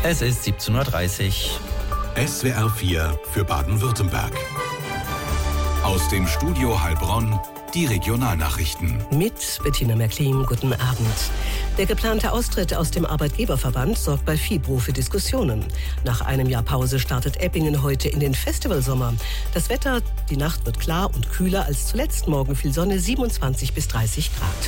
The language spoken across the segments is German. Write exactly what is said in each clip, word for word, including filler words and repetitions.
Es ist siebzehn Uhr dreißig. S W R vier für Baden-Württemberg. Aus dem Studio Heilbronn die Regionalnachrichten. Mit Bettina Merklin, guten Abend. Der geplante Austritt aus dem Arbeitgeberverband sorgt bei Fibro für Diskussionen. Nach einem Jahr Pause startet Eppingen heute in den Festivalsommer. Das Wetter, die Nacht wird klar und kühler als zuletzt. Morgen viel Sonne, siebenundzwanzig bis dreißig Grad.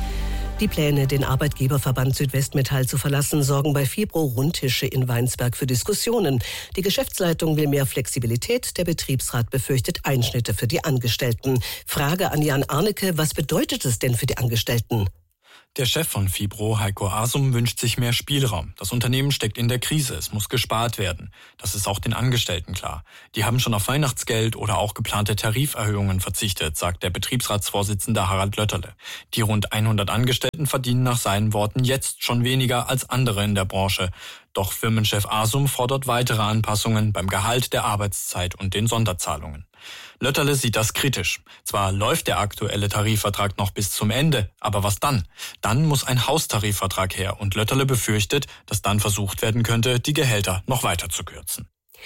Die Pläne, den Arbeitgeberverband Südwestmetall zu verlassen, sorgen bei Fibro Rundtische in Weinsberg für Diskussionen. Die Geschäftsleitung will mehr Flexibilität, der Betriebsrat befürchtet Einschnitte für die Angestellten. Frage an Jan Arnecke, was bedeutet es denn für die Angestellten? Der Chef von Fibro, Heiko Asum, wünscht sich mehr Spielraum. Das Unternehmen steckt in der Krise, es muss gespart werden. Das ist auch den Angestellten klar. Die haben schon auf Weihnachtsgeld oder auch geplante Tariferhöhungen verzichtet, sagt der Betriebsratsvorsitzende Harald Lötterle. Die rund hundert Angestellten verdienen nach seinen Worten jetzt schon weniger als andere in der Branche. Doch Firmenchef Asum fordert weitere Anpassungen beim Gehalt, der Arbeitszeit und den Sonderzahlungen. Lötterle sieht das kritisch. Zwar läuft der aktuelle Tarifvertrag noch bis zum Ende, aber was dann? Dann muss ein Haustarifvertrag her und Lötterle befürchtet, dass dann versucht werden könnte, die Gehälter noch weiter zu kürzen.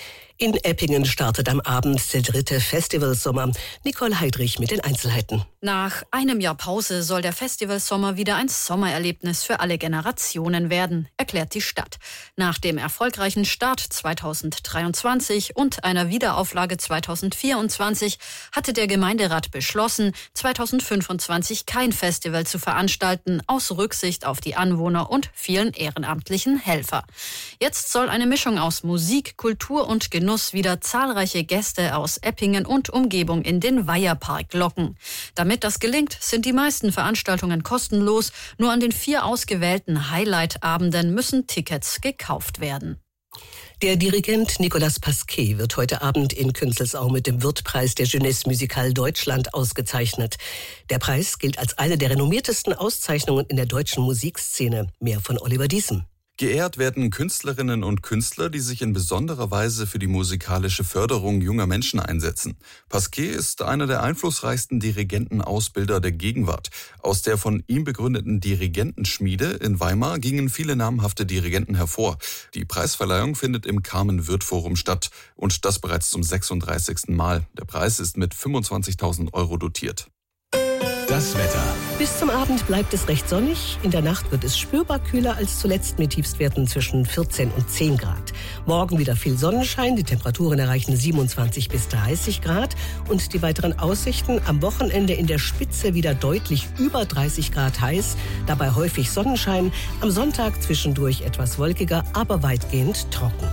In Eppingen startet am Abend der dritte Festivalsommer. Nicole Heidrich mit den Einzelheiten. Nach einem Jahr Pause soll der Festivalsommer wieder ein Sommererlebnis für alle Generationen werden, erklärt die Stadt. Nach dem erfolgreichen Start zweitausenddreiundzwanzig und einer Wiederauflage zweitausendvierundzwanzig hatte der Gemeinderat beschlossen, zweitausendfünfundzwanzig kein Festival zu veranstalten, aus Rücksicht auf die Anwohner und vielen ehrenamtlichen Helfer. Jetzt soll eine Mischung aus Musik, Kultur und Genuss wieder zahlreiche Gäste aus Eppingen und Umgebung in den Weiherpark locken. Damit das gelingt, sind die meisten Veranstaltungen kostenlos. Nur an den vier ausgewählten Highlight-Abenden müssen Tickets gekauft werden. Der Dirigent Nicolas Pasquet wird heute Abend in Künzelsau mit dem Wirth-Preis der Jeunesse Musicale Deutschland ausgezeichnet. Der Preis gilt als eine der renommiertesten Auszeichnungen in der deutschen Musikszene. Mehr von Oliver Diesem. Geehrt werden Künstlerinnen und Künstler, die sich in besonderer Weise für die musikalische Förderung junger Menschen einsetzen. Pasquet ist einer der einflussreichsten Dirigentenausbilder der Gegenwart. Aus der von ihm begründeten Dirigentenschmiede in Weimar gingen viele namhafte Dirigenten hervor. Die Preisverleihung findet im Carmen-Wirth-Forum statt und das bereits zum sechsunddreißigsten Mal. Der Preis ist mit fünfundzwanzigtausend Euro dotiert. Das Wetter. Bis zum Abend bleibt es recht sonnig. In der Nacht wird es spürbar kühler als zuletzt mit Tiefstwerten zwischen vierzehn und zehn Grad. Morgen wieder viel Sonnenschein. Die Temperaturen erreichen siebenundzwanzig bis dreißig Grad. Und die weiteren Aussichten: am Wochenende in der Spitze wieder deutlich über dreißig Grad heiß. Dabei häufig Sonnenschein. Am Sonntag zwischendurch etwas wolkiger, aber weitgehend trocken.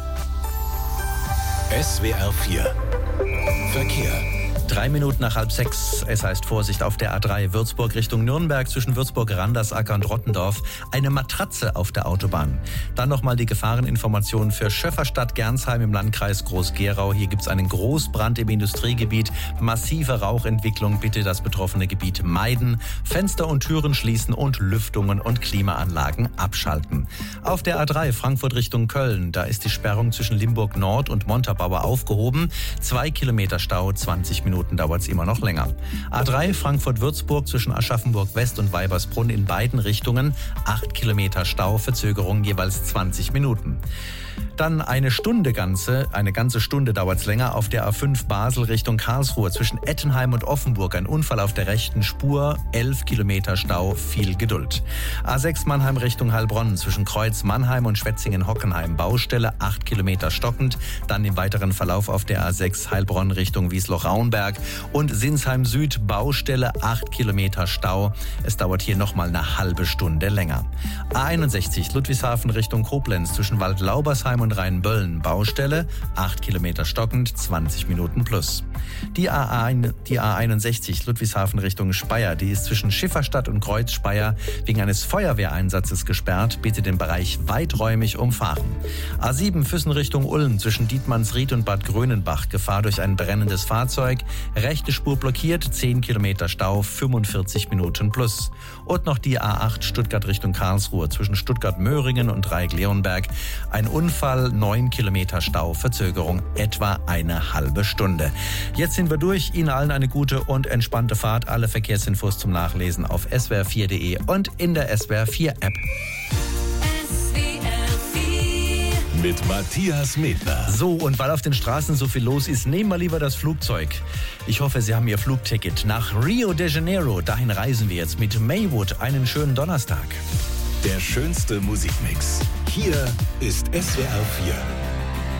S W R vier Verkehr. Drei Minuten nach halb sechs. Es heißt Vorsicht auf der A drei Würzburg Richtung Nürnberg zwischen Würzburg-Randersacker und Rottendorf. Eine Matratze auf der Autobahn. Dann nochmal die Gefahreninformation für Schöfferstadt-Gernsheim im Landkreis Groß-Gerau. Hier gibt es einen Großbrand im Industriegebiet. Massive Rauchentwicklung. Bitte das betroffene Gebiet meiden. Fenster und Türen schließen und Lüftungen und Klimaanlagen abschalten. Auf der A drei Frankfurt Richtung Köln. Da ist die Sperrung zwischen Limburg Nord und Montabaur aufgehoben. Zwei Kilometer Stau, zwanzig Minuten dauert es immer noch länger. A drei Frankfurt-Würzburg zwischen Aschaffenburg West und Weibersbrunn in beiden Richtungen. Acht Kilometer Stau, Verzögerung jeweils zwanzig Minuten. Dann eine Stunde ganze, eine ganze Stunde dauert es länger auf der A fünf Basel Richtung Karlsruhe zwischen Ettenheim und Offenburg. Ein Unfall auf der rechten Spur, elf Kilometer Stau, viel Geduld. A sechs Mannheim Richtung Heilbronn zwischen Kreuz Mannheim und Schwetzingen-Hockenheim. Baustelle, acht Kilometer stockend. Dann im weiteren Verlauf auf der A sechs Heilbronn Richtung Wiesloch-Raunberg und Sinsheim Süd, Baustelle, acht Kilometer Stau. Es dauert hier nochmal eine halbe Stunde länger. A einundsechzig Ludwigshafen Richtung Koblenz zwischen Waldlaubersheim und Rheinböllen. Baustelle, acht Kilometer stockend, zwanzig Minuten plus. Die A einundsechzig Ludwigshafen Richtung Speyer, die ist zwischen Schifferstadt und Kreuz-Speyer wegen eines Feuerwehreinsatzes gesperrt. Bitte den Bereich weiträumig umfahren. A sieben Füssen Richtung Ulm zwischen Dietmannsried und Bad Grönenbach. Gefahr durch ein brennendes Fahrzeug. Rechte Spur blockiert, zehn Kilometer Stau, fünfundvierzig Minuten plus. Und noch die A acht Stuttgart Richtung Karlsruhe zwischen Stuttgart-Möhringen und Dreieck-Leonberg. Ein Unfall, neun Kilometer Stau, Verzögerung etwa eine halbe Stunde. Jetzt sind wir durch. Ihnen allen eine gute und entspannte Fahrt. Alle Verkehrsinfos zum Nachlesen auf s w r vier punkt de und in der S W R vier App. mit Matthias Medner. So, und weil auf den Straßen so viel los ist, nehmen wir lieber das Flugzeug. Ich hoffe, Sie haben Ihr Flugticket nach Rio de Janeiro. Dahin reisen wir jetzt mit Maywood. Einen schönen Donnerstag. Der schönste Musikmix. Hier ist S W R vier.